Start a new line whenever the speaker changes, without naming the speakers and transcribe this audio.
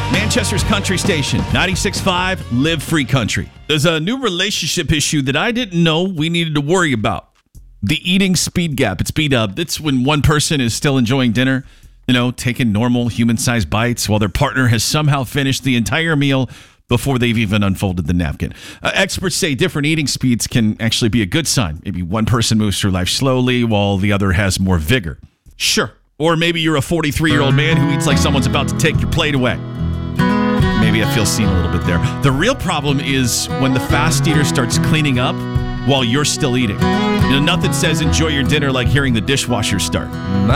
Manchester's country station, 96.5, Live Free Country. There's a new relationship issue that I didn't know we needed to worry about. The eating speed gap. It's speed up. It's when one person is still enjoying dinner, taking normal human-sized bites while their partner has somehow finished the entire meal before they've even unfolded the napkin. Experts say different eating speeds can actually be a good sign. Maybe one person moves through life slowly while the other has more vigor. Sure. Or maybe you're a 43-year-old man who eats like someone's about to take your plate away. Maybe I feel seen a little bit there. The real problem is when the fast eater starts cleaning up while you're still eating. Nothing says enjoy your dinner like hearing the dishwasher start.